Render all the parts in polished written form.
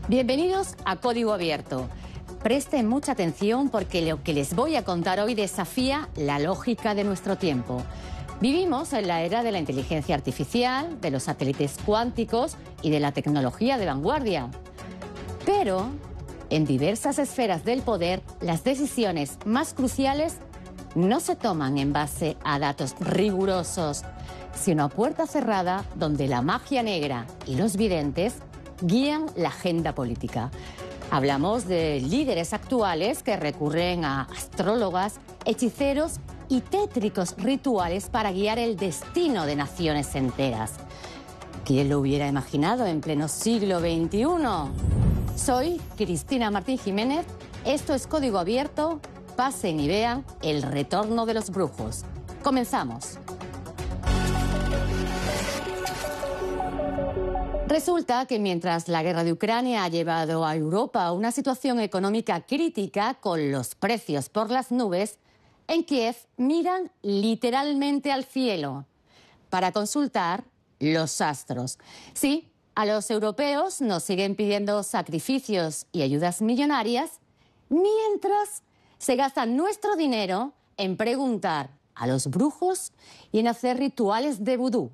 Bienvenidos a Código Abierto. Presten mucha atención porque lo que les voy a contar hoy desafía la lógica de nuestro tiempo. Vivimos en la era de la inteligencia artificial, de los satélites cuánticos y de la tecnología de vanguardia. Pero en diversas esferas del poder, las decisiones más cruciales no se toman en base a datos rigurosos, sino a puerta cerrada donde la magia negra y los videntes guían la agenda política. Hablamos de líderes actuales que recurren a astrólogas, hechiceros y tétricos rituales para guiar el destino de naciones enteras. ¿Quién lo hubiera imaginado en pleno siglo XXI? Soy Cristina Martín Jiménez, esto es Código Abierto, pasen y vean el retorno de los brujos. Comenzamos. Resulta que mientras la guerra de Ucrania ha llevado a Europa a una situación económica crítica con los precios por las nubes, en Kiev miran literalmente al cielo para consultar los astros. Sí, a los europeos nos siguen pidiendo sacrificios y ayudas millonarias, mientras se gastan nuestro dinero en preguntar a los brujos y en hacer rituales de vudú.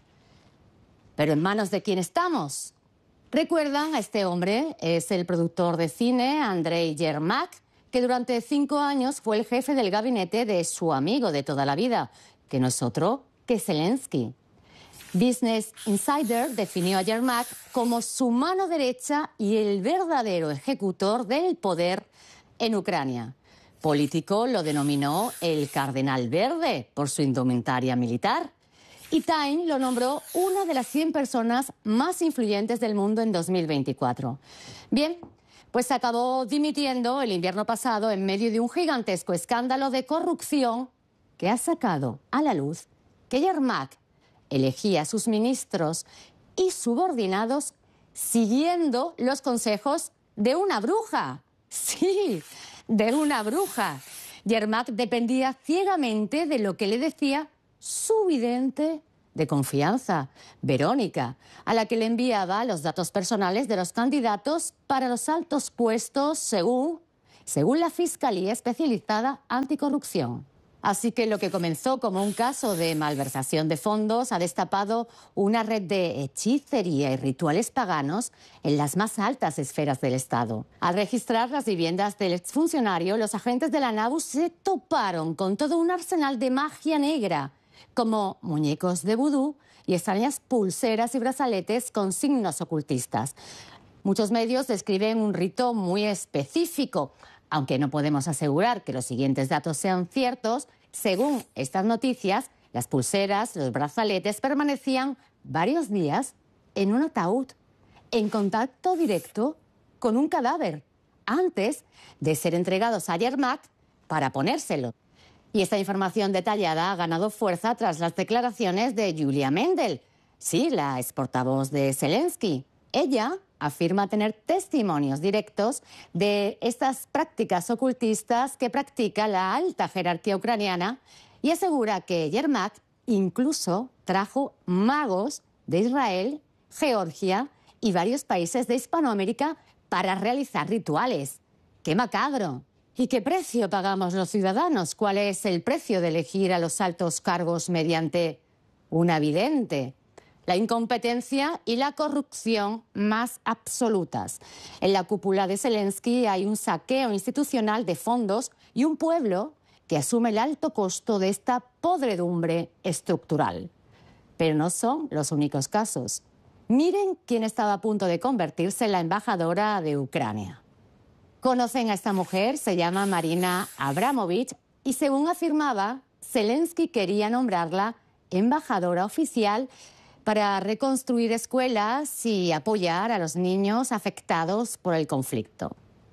¿Pero en manos de quién estamos? ¿Recuerdan a este hombre? Es el productor de cine Andrei Yermak, que durante 5 años fue el jefe del gabinete de su amigo de toda la vida, que no es otro que Zelensky. Business Insider definió a Yermak como su mano derecha y el verdadero ejecutor del poder en Ucrania. Político lo denominó el Cardenal Verde por su indumentaria militar. Y Time lo nombró una de las 100 personas más influyentes del mundo en 2024. Bien, pues acabó dimitiendo el invierno pasado en medio de un gigantesco escándalo de corrupción que ha sacado a la luz que Yermak elegía a sus ministros y subordinados siguiendo los consejos de una bruja. Sí, de una bruja. Yermak dependía ciegamente de lo que le decía su vidente de confianza, Verónica, a la que le enviaba los datos personales de los candidatos para los altos puestos según la Fiscalía Especializada Anticorrupción. Así que lo que comenzó como un caso de malversación de fondos ha destapado una red de hechicería y rituales paganos en las más altas esferas del Estado. Al registrar las viviendas del exfuncionario, los agentes de la NABU se toparon con todo un arsenal de magia negra, como muñecos de vudú y extrañas pulseras y brazaletes con signos ocultistas. Muchos medios describen un rito muy específico. Aunque no podemos asegurar que los siguientes datos sean ciertos, según estas noticias, las pulseras, los brazaletes permanecían varios días en un ataúd, en contacto directo con un cadáver, antes de ser entregados a Yermak para ponérselo. Y esta información detallada ha ganado fuerza tras las declaraciones de Julia Mendel, sí, la exportavoz de Zelensky. Ella afirma tener testimonios directos de estas prácticas ocultistas que practica la alta jerarquía ucraniana y asegura que Yermak incluso trajo magos de Israel, Georgia y varios países de Hispanoamérica para realizar rituales. ¡Qué macabro! ¿Y qué precio pagamos los ciudadanos? ¿Cuál es el precio de elegir a los altos cargos mediante una vidente? La incompetencia y la corrupción más absolutas. En la cúpula de Zelensky hay un saqueo institucional de fondos y un pueblo que asume el alto costo de esta podredumbre estructural. Pero no son los únicos casos. Miren quién estaba a punto de convertirse en la embajadora de Ucrania. ¿Conocen a esta mujer? Se llama Marina Abramovich y según afirmaba, Zelensky quería nombrarla embajadora oficial para reconstruir escuelas y apoyar a los niños afectados por el conflicto.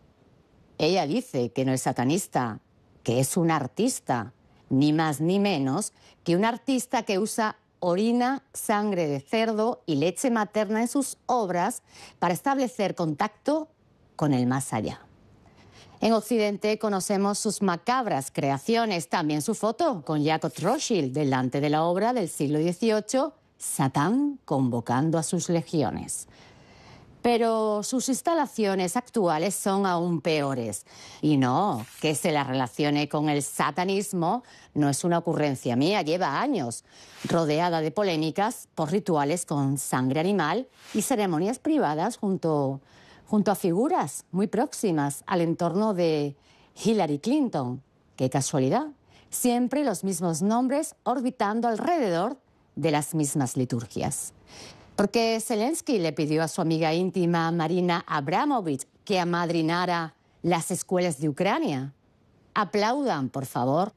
Ella dice que no es satanista, que es una artista, ni más ni menos que un artista que usa orina, sangre de cerdo y leche materna en sus obras para establecer contacto con el más allá. En Occidente conocemos sus macabras creaciones, también su foto con Jacob Rothschild delante de la obra del siglo XVIII, Satán convocando a sus legiones. Pero sus instalaciones actuales son aún peores. Y no, que se la relacione con el satanismo no es una ocurrencia mía, lleva años, rodeada de polémicas por rituales con sangre animal y ceremonias privadas junto a figuras muy próximas al entorno de Hillary Clinton. ¡Qué casualidad! Siempre los mismos nombres orbitando alrededor de las mismas liturgias. Porque Zelensky le pidió a su amiga íntima Marina Abramovich que amadrinara las escuelas de Ucrania. Aplaudan, por favor,